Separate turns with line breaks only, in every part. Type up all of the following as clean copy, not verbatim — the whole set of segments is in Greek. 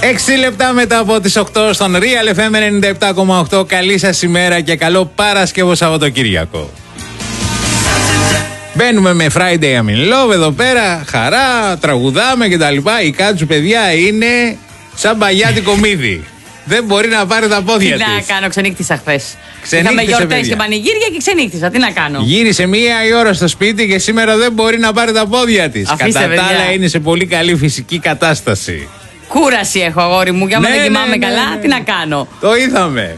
6 λεπτά μετά από τις 8 στον Real FM 97,8. Καλή σας ημέρα και καλό Παρασκευό Σαββατοκύριακο. Μπαίνουμε με Friday I'm in love εδώ πέρα, χαρά, τραγουδάμε κτλ. Η Κάτσου, παιδιά, είναι σαν μπαγιάτικο μύδι. Δεν μπορεί να πάρει τα πόδια της.
Τι να κάνω, ξενύχτησα χθες. Είχαμε γιορτές και πανηγύρια και ξενύχτησα. Τι να κάνω.
Γύρισε 1 η ώρα στο σπίτι και σήμερα δεν μπορεί να πάρει τα πόδια της. Κατά τα άλλα είναι σε πολύ καλή φυσική κατάσταση.
Κούραση έχω, αγόρι μου, και άμα δεν κοιμάμαι καλά, τι να κάνω.
Το είδαμε.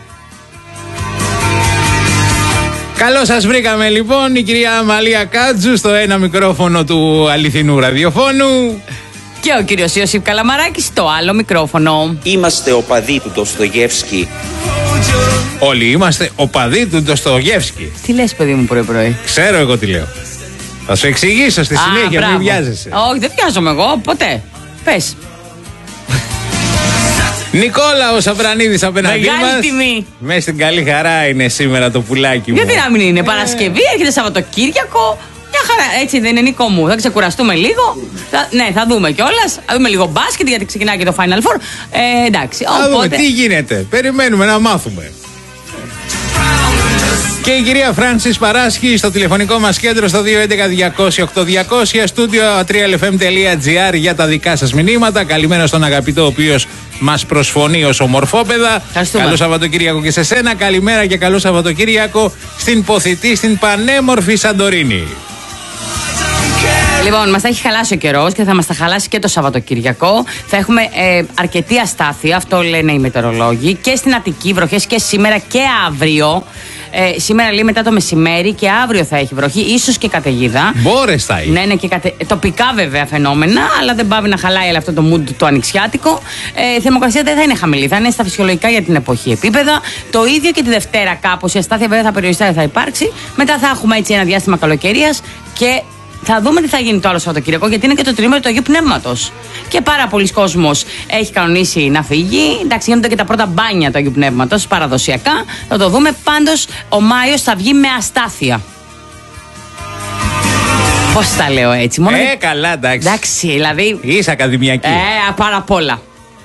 Καλώς σας βρήκαμε λοιπόν, η κυρία Αμαλία Κάτζου στο ένα μικρόφωνο του αληθινού ραδιοφώνου.
Και ο κύριος Ιωσήφ Καλαμαράκης στο άλλο μικρόφωνο.
Είμαστε οπαδοί του Ντοστογεύσκη.
Όλοι είμαστε οπαδοί του Ντοστογεύσκη.
Τι λες, παιδί μου, πρωί-πρωί?
Ξέρω εγώ τι λέω. Θα σου εξηγήσω στη συνέχεια, μην βιάζεσαι.
Όχι, δεν βιάζομαι εγώ, ποτέ. Πες.
Νικόλαος Αβρανίδης απέναντί μας.
Μεγάλη τιμή.
Μέσα στην καλή χαρά είναι σήμερα το πουλάκι μου.
Γιατί να μην είναι Παρασκευή, έρχεται Σαββατοκύριακο. Μια χαρά, έτσι δεν είναι, Νικό μου? Θα ξεκουραστούμε λίγο. Ναι, θα δούμε κιόλας. Θα δούμε λίγο μπάσκετ, γιατί ξεκινάει και το Final Four. Εντάξει.
Θα δούμε τι γίνεται. Περιμένουμε να μάθουμε. Και η κυρία Φράνσις Παράσχη στο τηλεφωνικό μας κέντρο στο 211-200-8200, στούντιο 3lfm.gr για τα δικά σας μηνύματα. Καλημέρα στον αγαπητό, ο οποίος μας προσφωνεί ως ομορφόπεδα. Καλό Σαββατοκύριακο και σε σένα. Καλημέρα και καλό Σαββατοκύριακο στην ποθητή, στην πανέμορφη Σαντορίνη.
Λοιπόν, μας θα έχει χαλάσει ο καιρός και θα μας τα χαλάσει και το Σαββατοκυριακό. Θα έχουμε αρκετή αστάθεια, αυτό λένε οι μετεωρολόγοι, και στην Αττική, βροχές και σήμερα και αύριο. Σήμερα λέει μετά το μεσημέρι και αύριο θα έχει βροχή, ίσως και καταιγίδα.
Μπόρες θα είναι.
Ναι, και τοπικά βέβαια φαινόμενα, αλλά δεν πάβει να χαλάει αυτό το mood το ανοιξιάτικο. Η θερμοκρασία δεν θα είναι χαμηλή, θα είναι στα φυσιολογικά για την εποχή επίπεδα. Το ίδιο και τη Δευτέρα κάπως. Η αστάθεια βέβαια θα περιοριστεί, θα υπάρξει. Μετά θα έχουμε έτσι ένα διάστημα καλοκαιρίας και θα δούμε τι θα γίνει το άλλο Σαββατοκύριακο, γιατί είναι και το τριήμερο του Αγίου Πνεύματος. Και πάρα πολλοί κόσμος έχει κανονίσει να φύγει. Εντάξει, γίνονται και τα πρώτα μπάνια του Αγίου Πνεύματος, παραδοσιακά. Θα το δούμε. Πάντως, ο Μάιος θα βγει με αστάθεια. Πώς τα λέω έτσι, μόνο.
Καλά, εντάξει.
Εντάξει, δηλαδή.
Είσαι ακαδημιακή.
Πάρα πολλά.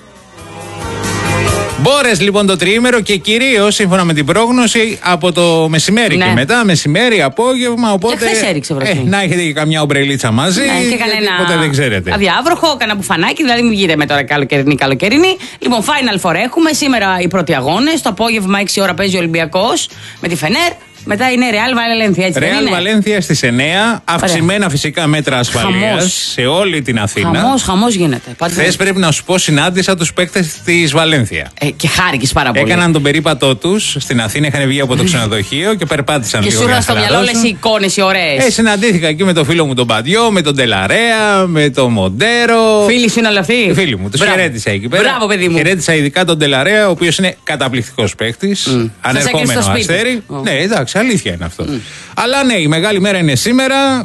Μπόρες λοιπόν το τριήμερο και κυρίως σύμφωνα με την πρόγνωση από το μεσημέρι και μετά, μεσημέρι, απόγευμα. Οπότε.
Και χθες έριξε βροχή.
Να έχετε και καμιά ομπρελίτσα μαζί.
Και κανένα.
Ποτέ δεν ξέρετε.
Αδιάβροχο, κανένα μπουφανάκι, δηλαδή μην βγείτε με τώρα καλοκαιρινή. Λοιπόν, Final Four έχουμε σήμερα οι πρώτοι αγώνες. Το απόγευμα 6 ώρα παίζει ο Ολυμπιακός με τη Φενέρ. Μετά είναι Real Valencia, έτσι δεν είναι?
Real Valencia στις 9, αυξημένα φυσικά μέτρα ασφαλείας σε όλη την Αθήνα.
Χαμός γίνεται.
Χθες πρέπει να σου πω, συνάντησα τους παίκτες της Βαλένθια.
Και χάρηκες πάρα πολύ.
Έκαναν τον περίπατό τους στην Αθήνα, είχαν βγει από το ξενοδοχείο και περπάτησαν λίγο.
Και σου ήρθαν στο μυαλό όλες οι εικόνες οι ωραίες.
Συναντήθηκα εκεί με το φίλο μου τον Παντιό, με τον Τελαρέα, με τον Μοντέρο.
Φίλοι σου είναι όλοι αυτοί?
Φίλοι μου, τους χαιρέτησα εκεί πέρα.
Μπράβο, παιδί μου.
Χαιρέτησα ειδικά τον Τελαρέα, ο οποίος είναι καταπληκτικός παίκτης. Ανερχόμενο Αστέρι. Ναι, εντάξει. Αλήθεια είναι αυτό. Αλλά ναι, η μεγάλη μέρα είναι σήμερα.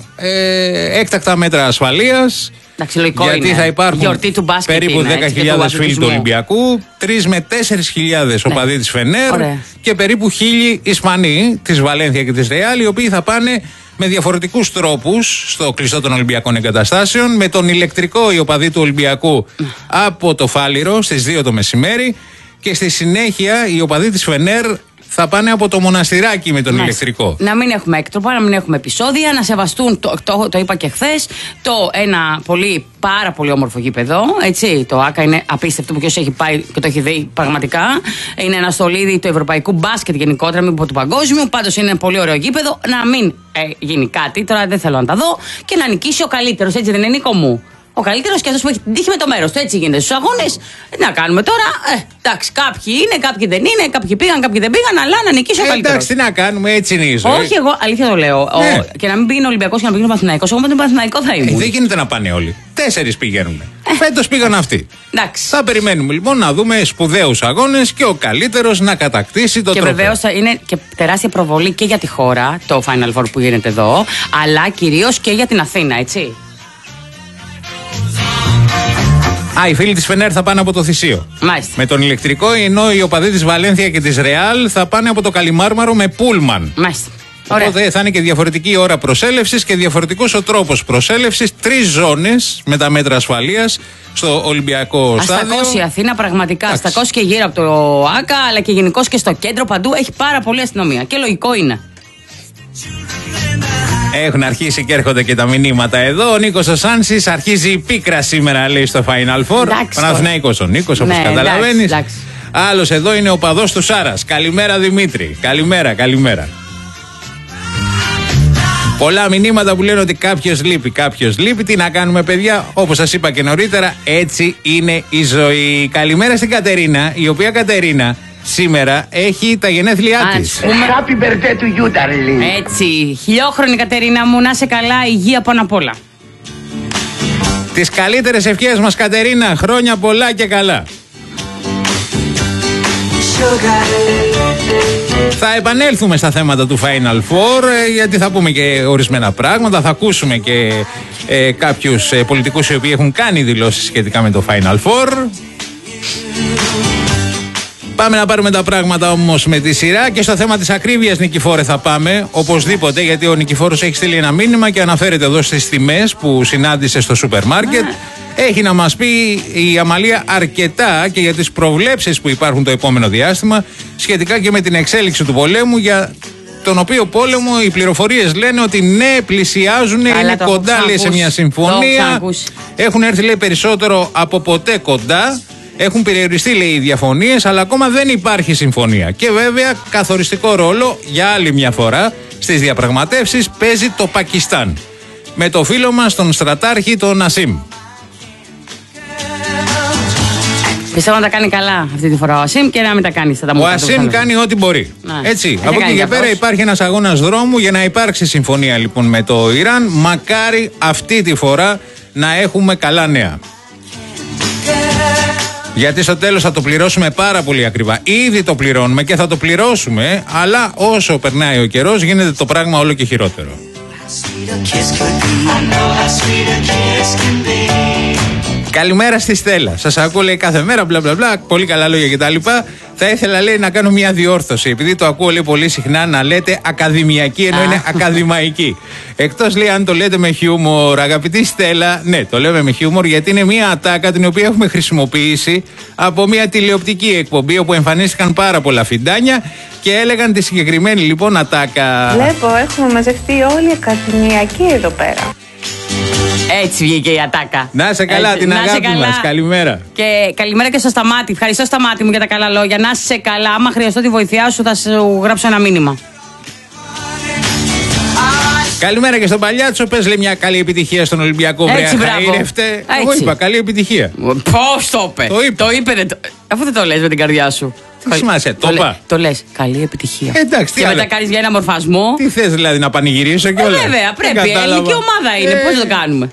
Έκτακτα μέτρα ασφαλείας. Γιατί θα υπάρχουν περίπου 10.000 φίλοι του Ολυμπιακού, 3 με 4.000 οπαδοί της Φενέρ και περίπου 1.000 Ισπανοί της Βαλένθια και της Ρεάλ, οι οποίοι θα πάνε με διαφορετικούς τρόπους στο κλειστό των Ολυμπιακών εγκαταστάσεων. Με τον ηλεκτρικό οι οπαδοί του Ολυμπιακού από το Φάληρο στις 2 το μεσημέρι και στη συνέχεια οι οπαδοί της Φενέρ θα πάνε από το Μοναστηράκι με τον ηλεκτρικό.
Να μην έχουμε έκτροπα, να μην έχουμε επεισόδια, να σεβαστούν, το είπα και χθες, ένα πάρα πολύ όμορφο γήπεδο. Έτσι, το ΆΚΑ είναι απίστευτο, που ποιος έχει πάει και το έχει δει πραγματικά. Είναι ένα στολίδι του ευρωπαϊκού μπάσκετ γενικότερα, μην πω του παγκόσμιου. Πάντως είναι ένα πολύ ωραίο γήπεδο. Να μην γίνει κάτι, τώρα δεν θέλω να τα δω, και να νικήσει ο καλύτερος, έτσι δεν είναι, Νίκο μου? Ο καλύτερος και αυτός που έχει την τύχη με το μέρος του. Έτσι γίνεται στους αγώνες. Τι να κάνουμε τώρα? Εντάξει, κάποιοι είναι, κάποιοι δεν είναι, κάποιοι πήγαν, κάποιοι δεν πήγαν, αλλά να νικήσει ο καλύτερος.
Εντάξει, τι να κάνουμε, έτσι είναι η ζωή.
Όχι, εγώ αλήθεια το λέω. Και να μην πήγαινε ο Ολυμπιακός και να πήγαινε ο Παναθηναϊκός. Εγώ με τον Παναθηναϊκό θα ήμουν.
Δεν γίνεται να πάνε όλοι. 4 πηγαίνουν. Φέτος πήγαν αυτοί.
Εντάξει.
Θα περιμένουμε λοιπόν να δούμε σπουδαίους αγώνες και ο καλύτερος να κατακτήσει το τρόπο.
Και βεβαίως θα είναι και τεράστια προβολή και για τη χώρα, το Final Four που γίνεται εδώ, αλλά κυρίως και για την Αθήνα, έτσι.
Οι φίλοι της Φενέρ θα πάνε από το Θησίο.
Μάλιστα.
Με τον ηλεκτρικό, ενώ οι οπαδοί της Βαλένθια και της Ρεάλ θα πάνε από το Καλιμάρμαρο με πούλμαν.
Μάλιστα.
Ωραία. Οπότε θα είναι και διαφορετική η ώρα προσέλευσης και διαφορετικός ο τρόπος προσέλευσης. 3 ζώνες με τα μέτρα ασφαλείας στο Ολυμπιακό Στάδιο.
Αστακός η Αθήνα, πραγματικά. Αστακός και γύρω από το ΆΚΑ, αλλά και γενικώς και στο κέντρο παντού. Έχει πάρα πολλή αστυνομία. Και λογικό είναι.
Έχουν αρχίσει και έρχονται και τα μηνύματα εδώ. Ο Νίκος ο Σάνσης αρχίζει η πίκρα σήμερα, λέει, στο Final Four. Παναθηναϊκός ο Νίκος, όπως καταλαβαίνεις. Άλλος εδώ είναι ο παδός του Σάρας. Καλημέρα Δημήτρη. Καλημέρα. Πολλά μηνύματα που λένε ότι κάποιος λείπει. Τι να κάνουμε, παιδιά, όπως σας είπα και νωρίτερα, έτσι είναι η ζωή. Καλημέρα στην Κατερίνα, η οποία Κατερίνα σήμερα έχει τα γενέθλιά της.
Happy birthday to you, darling.
Έτσι, χιλιόχρονη Κατερίνα μου, να είσαι καλά, υγεία πάνω απ' όλα.
Τις καλύτερες ευχές μας, Κατερίνα, χρόνια πολλά και καλά. Θα επανέλθουμε στα θέματα του Final Four, γιατί θα πούμε και ορισμένα πράγματα, θα ακούσουμε και κάποιους πολιτικούς οι οποίοι έχουν κάνει δηλώσεις σχετικά με το Final Four. Πάμε να πάρουμε τα πράγματα όμως με τη σειρά και στο θέμα της ακρίβειας, Νικηφόρε, θα πάμε οπωσδήποτε, γιατί ο Νικηφόρος έχει στείλει ένα μήνυμα και αναφέρεται εδώ στις τιμές που συνάντησε στο σούπερ μάρκετ. Έχει να μας πει η Αμαλία αρκετά και για τις προβλέψεις που υπάρχουν το επόμενο διάστημα σχετικά και με την εξέλιξη του πολέμου, για τον οποίο πόλεμο οι πληροφορίες λένε ότι ναι, πλησιάζουν, είναι κοντά, λέει, σε μια συμφωνία. Έχουν έρθει, λέει, περισσότερο από ποτέ κοντά. Έχουν περιοριστεί, λέει, οι διαφωνίες, αλλά ακόμα δεν υπάρχει συμφωνία. Και βέβαια καθοριστικό ρόλο για άλλη μια φορά στις διαπραγματεύσεις παίζει το Πακιστάν, με το φίλο μας τον στρατάρχη τον Ασίμ.
Πιστεύω να τα κάνει καλά αυτή τη φορά ο Ασίμ και να μην τα κάνει.
Ο Ασίμ κάνει ό,τι μπορεί. Έτσι. Από εκεί και πέρα υπάρχει ένας αγώνας δρόμου για να υπάρξει συμφωνία, λοιπόν, με το Ιράν. Μακάρι αυτή τη φορά να έχουμε καλά νέα. Γιατί στο τέλος θα το πληρώσουμε πάρα πολύ ακριβά. Ήδη το πληρώνουμε και θα το πληρώσουμε, αλλά όσο περνάει ο καιρός γίνεται το πράγμα όλο και χειρότερο. Καλημέρα στη Στέλλα. Σας ακούω, λέει, κάθε μέρα, μπλα μπλα μπλα, πολύ καλά λόγια κτλ. Θα ήθελα, λέει, να κάνω μια διόρθωση. Επειδή το ακούω, λέει, πολύ συχνά να λέτε ακαδημιακή, ενώ είναι ακαδημαϊκή. Εκτός, λέει, αν το λέτε με χιούμορ, αγαπητή Στέλλα, ναι, το λέμε με χιούμορ, γιατί είναι μια ατάκα την οποία έχουμε χρησιμοποιήσει από μια τηλεοπτική εκπομπή όπου εμφανίστηκαν πάρα πολλά φιντάνια και έλεγαν τη συγκεκριμένη, λοιπόν, ατάκα.
Βλέπω, έχουμε μαζευτεί όλοι οι ακαδημιακοί εδώ πέρα.
Έτσι βγήκε η ατάκα.
Να είσαι καλά, έτσι, την αγάπη μας. Καλημέρα.
Και καλημέρα και στο Σταμάτη. Ευχαριστώ, Σταμάτη μου, για τα καλά λόγια. Να είσαι καλά. Άμα χρειαστώ τη βοήθειά σου, θα σου γράψω ένα μήνυμα.
Καλημέρα και στον Παλιάτσο. Πες, λέει, μια καλή επιτυχία στον Ολυμπιακό.
Έτσι, μπράβο.
Εγώ είπα καλή επιτυχία.
Πώς το είπε. Το είπε. Αφού δεν το λες με την καρδιά σου.
Τι σημασία, το είπα.
Το λες. Καλή επιτυχία.
Εντάξει,
και μετά κάνεις για ένα μορφασμό.
Τι θες, δηλαδή, να πανηγυρίσω και όλα.
Βέβαια, πρέπει. Ελληνική ομάδα είναι. Πώς το κάνουμε.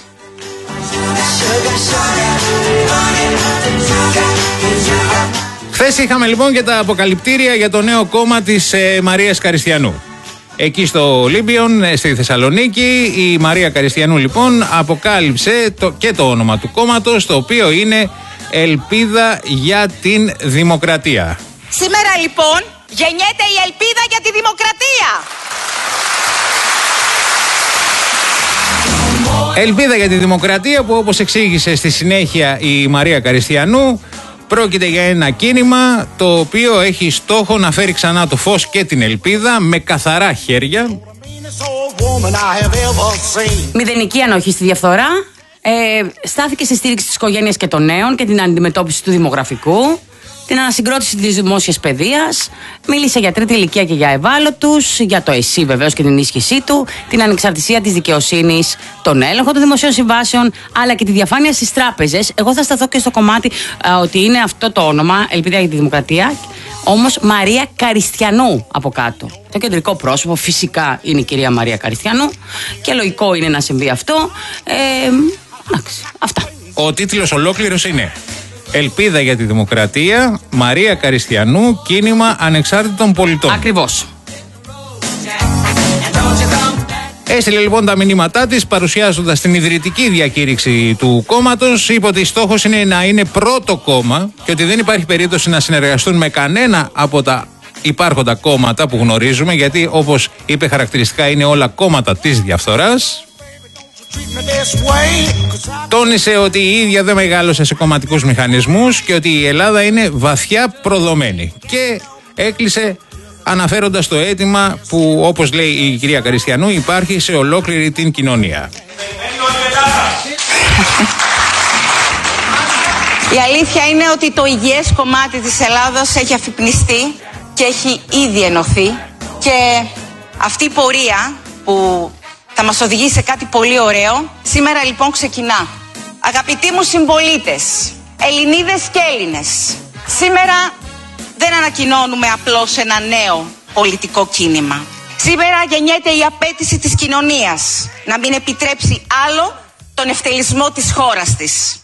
Χθες είχαμε, λοιπόν, και τα αποκαλυπτήρια για το νέο κόμμα της Μαρίας Καριστιανού. Εκεί στο Ολύμπιον, στη Θεσσαλονίκη, η Μαρία Καριστιανού, λοιπόν, αποκάλυψε και το όνομα του κόμματος, το οποίο είναι Ελπίδα για την Δημοκρατία.
Σήμερα, λοιπόν, γεννιέται η ελπίδα για τη δημοκρατία.
Ελπίδα για τη Δημοκρατία, που, όπως εξήγησε στη συνέχεια η Μαρία Καριστιανού, πρόκειται για ένα κίνημα το οποίο έχει στόχο να φέρει ξανά το φως και την ελπίδα με καθαρά χέρια.
Μηδενική ανοχή στη διαφθορά. Στάθηκε στη στήριξη της οικογένειας και των νέων και την αντιμετώπιση του δημογραφικού. Την ανασυγκρότηση της δημόσιας παιδείας. Μίλησε για τρίτη ηλικία και για ευάλωτους. Για το ΕΣΥ, βεβαίως, και την ενίσχυσή του. Την ανεξαρτησία της δικαιοσύνης. Τον έλεγχο των δημοσίων συμβάσεων. Αλλά και τη διαφάνεια στις τράπεζες. Εγώ θα σταθώ και στο κομμάτι ότι είναι αυτό το όνομα, Ελπίδα για τη Δημοκρατία. Όμως Μαρία Καριστιανού από κάτω. Το κεντρικό πρόσωπο φυσικά είναι η κυρία Μαρία Καριστιανού. Και λογικό είναι να συμβεί αυτό. Αυτά.
Ο τίτλος ολόκληρος είναι Ελπίδα για τη Δημοκρατία, Μαρία Καριστιανού, κίνημα ανεξάρτητων πολιτών.
Ακριβώς.
Έστειλε, λοιπόν, τα μηνύματά της παρουσιάζοντας την ιδρυτική διακήρυξη του κόμματος. Είπε ότι στόχος είναι να είναι πρώτο κόμμα και ότι δεν υπάρχει περίπτωση να συνεργαστούν με κανένα από τα υπάρχοντα κόμματα που γνωρίζουμε, γιατί όπως είπε χαρακτηριστικά είναι όλα κόμματα της διαφθοράς. Τόνισε ότι η ίδια δεν μεγάλωσε σε κομματικούς μηχανισμούς και ότι η Ελλάδα είναι βαθιά προδομένη. Και έκλεισε αναφέροντας το αίτημα που, όπως λέει η κυρία Καριστιανού, υπάρχει σε ολόκληρη την κοινωνία.
Η αλήθεια είναι ότι το υγιές κομμάτι της Ελλάδας έχει αφυπνιστεί και έχει ήδη ενωθεί, και αυτή η πορεία που θα μας οδηγήσει σε κάτι πολύ ωραίο σήμερα λοιπόν ξεκινά. Αγαπητοί μου συμπολίτες, Ελληνίδες και Έλληνες, σήμερα δεν ανακοινώνουμε απλώς ένα νέο πολιτικό κίνημα. Σήμερα γεννιέται η απέτηση της κοινωνίας να μην επιτρέψει άλλο τον ευτελισμό της χώρας της.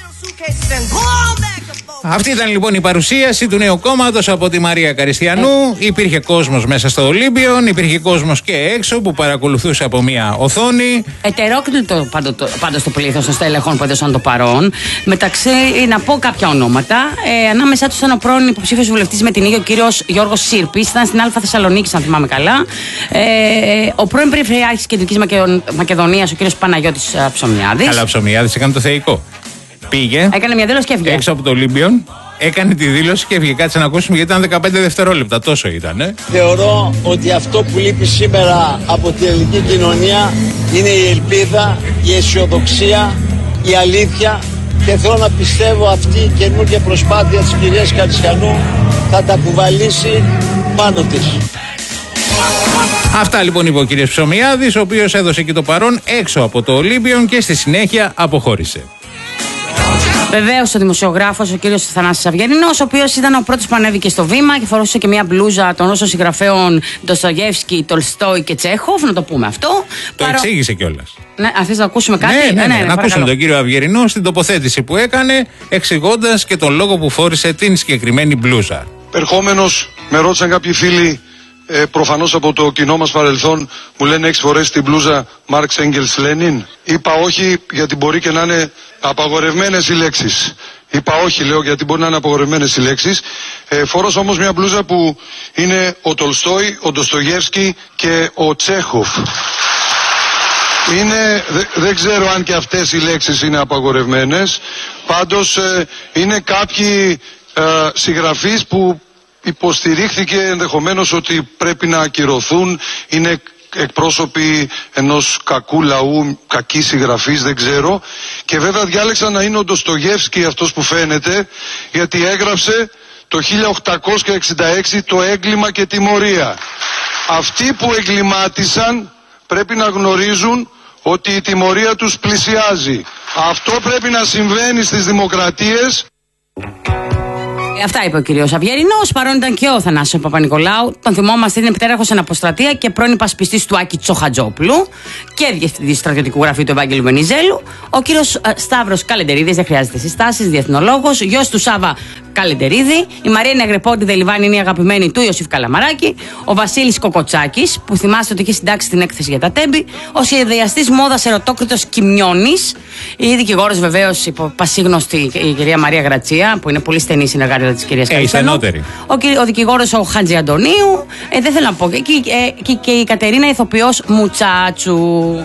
Αυτή ήταν λοιπόν η παρουσίαση του νέου κόμματος από τη Μαρία Καριστιανού. Υπήρχε κόσμος μέσα στο Ολύμπιον, υπήρχε κόσμος και έξω που παρακολουθούσε από μια οθόνη.
Ετερόκλητο πάντως το πλήθος των στελεχών που έδωσαν το παρόν. Μεταξύ, να πω κάποια ονόματα. Ανάμεσά τους ήταν ο πρώην υποψήφιος βουλευτής με την ίδια, ο κύριος Γιώργος Σύρπης, ήταν στην Α Θεσσαλονίκη, αν θυμάμαι καλά. Ο πρώην Περιφερειάρχης Κεντρικής Μακεδονίας, ο κύριος Παναγιώτης Ψωμιάδης.
Καλά, Ψωμιάδης έκανε το θεϊκό. Πήγε.
Έκανε μια δήλωση και έφυγε.
Έξω από το Ολύμπιον. Έκανε τη δήλωση και έφυγε. Κάτσε να ακούσουμε γιατί ήταν 15 δευτερόλεπτα. Τόσο ήταν.
Θεωρώ ότι αυτό που λείπει σήμερα από την ελληνική κοινωνία είναι η ελπίδα, η αισιοδοξία, η αλήθεια, και θέλω να πιστεύω αυτή η καινούργια προσπάθεια της κυρίας Καριστιανού θα τα κουβαλήσει πάνω της.
Αυτά λοιπόν είπε ο κ. Ψωμιάδης, ο οποίος έδωσε και το παρόν έξω από το Ολύμπιον και στη συνέχεια αποχώρησε.
Βεβαίως ο δημοσιογράφος, ο κύριος Θανάσης Αυγερινός, ο οποίος ήταν ο πρώτος που ανέβηκε στο βήμα και φορούσε και μια μπλούζα των Ρώσων συγγραφέων Ντοστογεύσκη, Τολστόι και Τσέχοφ, να το πούμε αυτό.
Το εξήγησε κιόλας.
Ναι, θες να ακούσουμε κάτι?
Ναι, να ακούσουμε τον κύριο Αυγερινό στην τοποθέτηση που έκανε, εξηγώντας και τον λόγο που φόρησε την συγκεκριμένη μπλούζα.
Ερχόμενος, με ρώτησαν κάποιοι φίλοι, προφανώς από το κοινό μας παρελθόν, μου λένε έχεις φορέσει την μπλούζα Μάρξ Έγγελς Λένιν. Είπα όχι, γιατί μπορεί και να είναι απαγορευμένες οι λέξεις. Είπα όχι, λέω, γιατί μπορεί να είναι απαγορευμένες οι λέξεις. Φορώσα όμως μια μπλούζα που είναι ο Τολστόι, ο Ντοστογεύσκη και ο Τσέχοφ. Δεν ξέρω αν και αυτές οι λέξεις είναι απαγορευμένες. Πάντως είναι κάποιοι συγγραφείς που υποστηρίχθηκε ενδεχομένως ότι πρέπει να ακυρωθούν, είναι εκπρόσωποι ενός κακού λαού, κακή συγγραφής, δεν ξέρω. Και βέβαια διάλεξα να είναι ο Ντοστογεύσκη αυτός που φαίνεται, γιατί έγραψε το 1866 το έγκλημα και τιμωρία. Αυτοί που εγκλημάτισαν πρέπει να γνωρίζουν ότι η τιμωρία τους πλησιάζει. Αυτό πρέπει να συμβαίνει στις δημοκρατίες.
Αυτά είπε ο κύριος Αυγερινός. Παρόν ήταν και ο Θανάσης Παπα-Νικολάου. Τον θυμόμαστε, είναι πτέραρχος εν αποστρατεία και πρώην υπασπιστής του Άκη Τσοχατζόπουλου και διευθυντής στρατιωτικού γραφείου του Ευάγγελου Βενιζέλου. Ο κύριος Σταύρος Καλεντερίδης, δεν χρειάζεται συστάσεις, διεθνολόγος. Γιος του Σάβα Καλεντερίδη. Η Μαρία Νεγρεπόντη Δελιβάνη είναι η αγαπημένη του Ιωσήφ Καλαμαράκη. Ο Βασίλης Κοκοτσάκης, που θυμάστε ότι είχε συντάξει την έκθεση για τα Τέμπη. Ο σχεδιαστής μόδας Ερωτόκριτος Κιμιώνης. Η δικηγόρος βεβαίως, πασίγνωστη, η κυρία Μαρία Γρατσία, που είναι πολύ στενή συνεργάτητα της κυρίας Καριστιανού. Ο δικηγόρος ο Χατζη Αντωνίου. Δεν θέλω να πω. Και η Κατερίνα ηθοποιός Μουτσάτσου.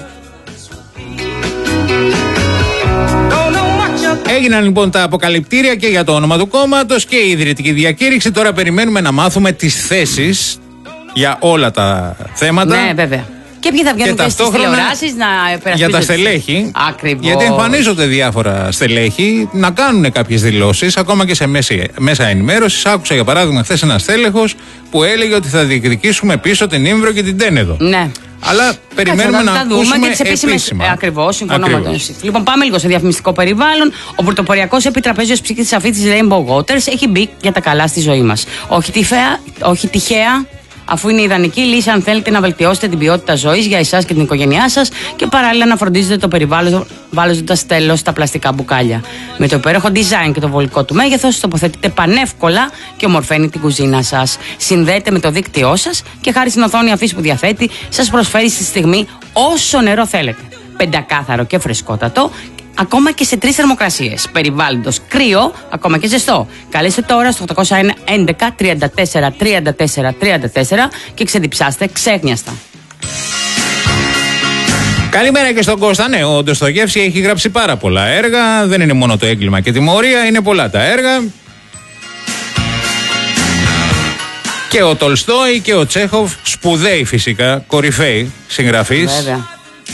Έγιναν λοιπόν τα αποκαλυπτήρια και για το όνομα του κόμματος και η ιδρυτική διακήρυξη. Τώρα περιμένουμε να μάθουμε τις θέσεις για όλα τα θέματα.
Ναι, βέβαια. Και ποιοι θα βγαίνουν και στις τηλεοράσεις να υπερασπίζονται.
Για τα στελέχη.
Ακριβώς.
Γιατί εμφανίζονται διάφορα στελέχη να κάνουν κάποιες δηλώσεις, ακόμα και σε μέσα ενημέρωσης. Άκουσα για παράδειγμα χθες ένα στέλεχος που έλεγε ότι θα διεκδικήσουμε πίσω την Ήμβρο και την Τένεδο.
Ναι.
Αλλά περιμένουμε να ακούσουμε επίσημα.
Ακριβώς, συμφωνώ με τον ΕΣΥ. Λοιπόν, πάμε λίγο σε διαφημιστικό περιβάλλον. Ο πρωτοποριακός επιτραπέζιος ψύκτης αφήτης Rainbow Waters έχει μπει για τα καλά στη ζωή μας. Όχι τυχαία. Αφού είναι ιδανική λύση αν θέλετε να βελτιώσετε την ποιότητα ζωής για εσάς και την οικογένειά σας και παράλληλα να φροντίζετε το περιβάλλον βάζοντας τέλος στα πλαστικά μπουκάλια. Με το υπέροχο design και το βολικό του μέγεθος τοποθετείτε πανεύκολα και ομορφαίνει την κουζίνα σας. Συνδέεται με το δίκτυό σας και χάρη στην οθόνη αφής που διαθέτει σας προσφέρει στη στιγμή όσο νερό θέλετε. Πεντακάθαρο και φρεσκότατο, ακόμα και σε 3 θερμοκρασίες περιβάλλοντος. Κρύο, ακόμα και ζεστό. Καλέστε τώρα στο 801 11 34 34 34 και ξεδιψάστε ξέχνιαστα.
Καλημέρα και στον Κώστα. Ναι, ο Ντοστογεύσκη έχει γράψει πάρα πολλά έργα. Δεν είναι μόνο το έγκλημα και τιμωρία, είναι πολλά τα έργα. Και ο Τολστόι και ο Τσέχοφ, σπουδαίοι φυσικά, κορυφαίοι συγγραφείς.
Βέβαια.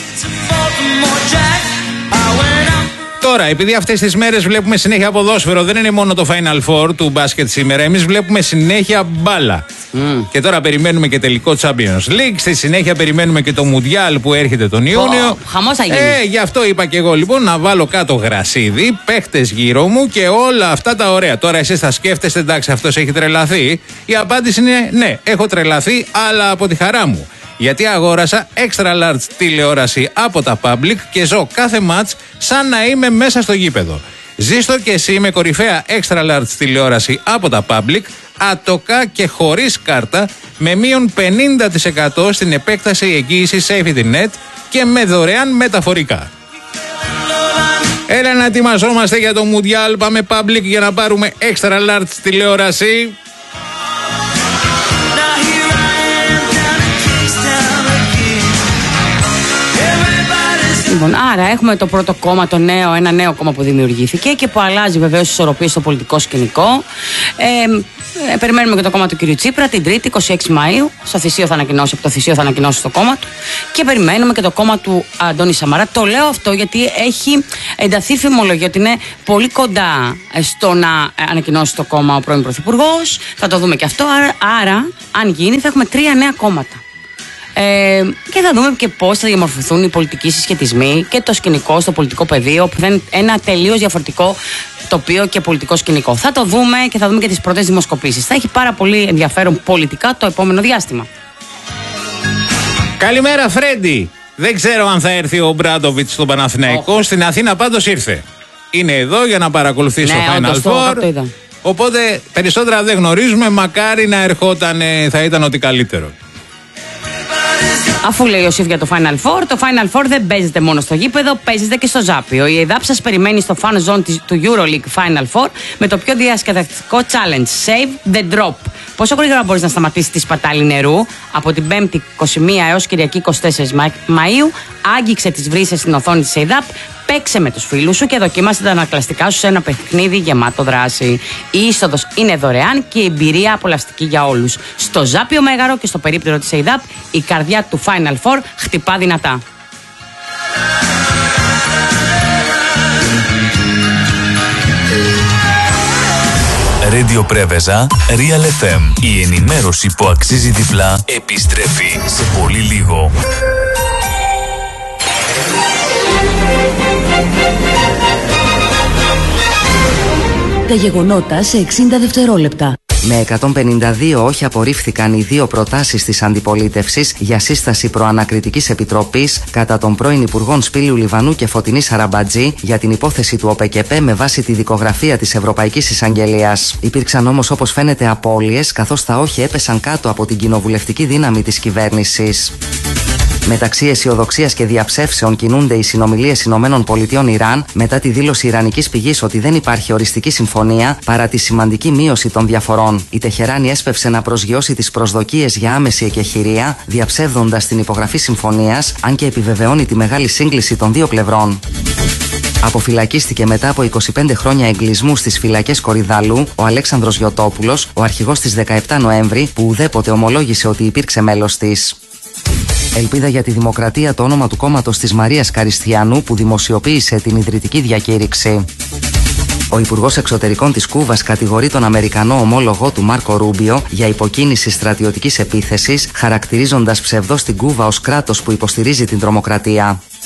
Τώρα, επειδή αυτές τις μέρες βλέπουμε συνέχεια ποδόσφαιρο, δεν είναι μόνο το Final Four του μπάσκετ σήμερα, εμείς βλέπουμε συνέχεια μπάλα. Και τώρα περιμένουμε και τελικό Champions League. Στη συνέχεια περιμένουμε και το Μουντιάλ που έρχεται τον Ιούνιο.
Χαμός θα γίνει.
Γι' αυτό είπα και εγώ λοιπόν να βάλω κάτω γρασίδι, παίχτες γύρω μου και όλα αυτά τα ωραία. Τώρα εσείς θα σκέφτεστε, εντάξει, αυτός έχει τρελαθεί. Η απάντηση είναι ναι, έχω τρελαθεί, αλλά από τη χαρά μου. Γιατί αγόρασα extra large τηλεόραση από τα Public και ζω κάθε μάτς σαν να είμαι μέσα στο γήπεδο. Ζήστο και εσύ με κορυφαία extra large τηλεόραση από τα Public, ατοκά και χωρίς κάρτα, με μείον 50% στην επέκταση εγγύηση Safety Net και με δωρεάν μεταφορικά. Έλα να ετοιμαζόμαστε για το Mundial, πάμε Public για να πάρουμε extra large τηλεόραση.
Λοιπόν, άρα έχουμε το πρώτο κόμμα, το νέο, ένα νέο κόμμα που δημιουργήθηκε και που αλλάζει βεβαίως ισορροπίες στο πολιτικό σκηνικό. Περιμένουμε και το κόμμα του κ. Τσίπρα την Τρίτη, 26 Μαΐου. Από το Θησίο θα ανακοινώσει το κόμμα του. Και περιμένουμε και το κόμμα του Αντώνη Σαμαρά. Το λέω αυτό γιατί έχει ενταθεί φημολογία ότι είναι πολύ κοντά στο να ανακοινώσει το κόμμα ο πρώην Πρωθυπουργός. Θα το δούμε και αυτό. Άρα, αν γίνει, θα έχουμε 3 νέα κόμματα. Και θα δούμε και πώς θα διαμορφωθούν οι πολιτικοί συσχετισμοί και το σκηνικό στο πολιτικό πεδίο, που θα είναι ένα τελείως διαφορετικό τοπίο και πολιτικό σκηνικό. Θα το δούμε και θα δούμε και τις πρώτες δημοσκοπήσεις. Θα έχει πάρα πολύ ενδιαφέρον πολιτικά το επόμενο διάστημα.
Καλημέρα, Φρέντι. Δεν ξέρω αν θα έρθει ο Μπράντοβιτς στον Παναθηναϊκό. Στην Αθήνα πάντως ήρθε. Είναι εδώ για να παρακολουθήσει το Final Four. Οπότε περισσότερα δεν γνωρίζουμε. Μακάρι να ερχόταν, θα ήταν ό,τι καλύτερο.
Αφού λέει ο Σιφ για το Final Four, το Final Four δεν παίζεται μόνο στο γήπεδο, παίζεται και στο Ζάπιο. Η ΕΔΑΠ σας περιμένει στο fan zone του EuroLeague Final Four με το πιο διασκεδαστικό challenge, Save the Drop. Πόσο γρήγορα μπορείς να σταματήσεις τη σπατάλη νερού? Από την 5η 21 έως Κυριακή 24 Μαΐου, άγγιξε τις βρύσες στην οθόνη της ΕΔΑΠ, παίξε με τους φίλους σου και δοκίμασε τα ανακλαστικά σου σε ένα παιχνίδι γεμάτο δράση. Η είσοδος είναι δωρεάν και η εμπειρία απολαυστική για όλους. Στο Ζάπιο Μέγαρο και στο περίπτερο της ΕΔΑΠ, η καρδιά του Final Four χτυπά δυνατά.
Radio Πρέβεζα, Real FM. Η ενημέρωση που αξίζει διπλά επιστρέφει σε πολύ λίγο.
Τα γεγονότα σε 60 δευτερόλεπτα.
Με 152 όχι απορρίφθηκαν οι 2 προτάσεις της αντιπολίτευσης για σύσταση προανακριτικής επιτροπής κατά των πρώην Υπουργών Σπύλιου Λιβανού και Φωτεινή Σαραμπατζή για την υπόθεση του ΟΠΕΚΕΠΕ με βάση τη δικογραφία της Ευρωπαϊκής Εισαγγελίας. Υπήρξαν όμως, όπως φαίνεται, απώλειες, καθώς τα όχι έπεσαν κάτω από την κοινοβουλευτική δύναμη της κυβέρνησης. Μεταξύ αισιοδοξίας και διαψεύσεων κινούνται οι συνομιλίες ΗΠΑ-Ιράν μετά τη δήλωση ιρανικής πηγής ότι δεν υπάρχει οριστική συμφωνία παρά τη σημαντική μείωση των διαφορών. Η Τεχεράνη έσπευσε να προσγειώσει τις προσδοκίες για άμεση εκεχηρία, διαψεύδοντας την υπογραφή συμφωνίας, αν και επιβεβαιώνει τη μεγάλη σύγκληση των 2 πλευρών. Αποφυλακίστηκε μετά από 25 χρόνια εγκλισμού στις φυλακές Κορυδαλού ο Αλέξανδρος Γιωτόπουλος, ο αρχηγός της 17 Νοέμβρη, που ουδέποτε ομολόγησε ότι υπήρξε μέλος της. Ελπίδα για τη Δημοκρατία, το όνομα του κόμματος της Μαρίας Καριστιανού, που δημοσιοποίησε την ιδρυτική διακήρυξη. Ο Υπουργός Εξωτερικών της Κούβας κατηγορεί τον Αμερικανό ομόλογο του Μάρκο Ρούμπιο για υποκίνηση στρατιωτικής επίθεσης, χαρακτηρίζοντας ψευδώς την Κούβα ως κράτος που υποστηρίζει την τρομοκρατία.